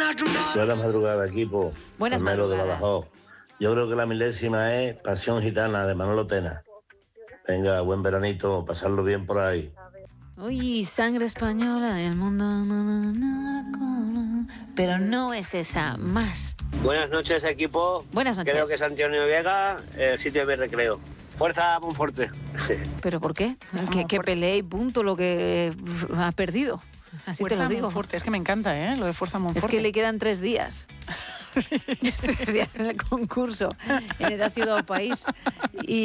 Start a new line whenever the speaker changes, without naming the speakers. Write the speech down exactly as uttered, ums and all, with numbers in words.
Buenas madrugadas, equipo.
Buenas
Carmelo de
madrugadas.
Badajoz. Yo creo que la milésima es Pasión Gitana de Manolo Tena. Venga, buen veranito, pasarlo bien por ahí.
Uy, sangre española, el mundo... na, na, na, pero no es esa, más.
Buenas noches, equipo.
Buenas noches.
Creo que es Antonio Vega, el sitio de mi recreo. Fuerza, Monforte.
¿Pero por qué? Que, que pelee y punto lo que ha perdido. Así
Fuerza
te lo digo.
Monforte. Es que me encanta, ¿eh? Lo de Fuerza Monforte.
Es que le quedan tres días. tres días en el concurso en Edad Ciudad o País. Y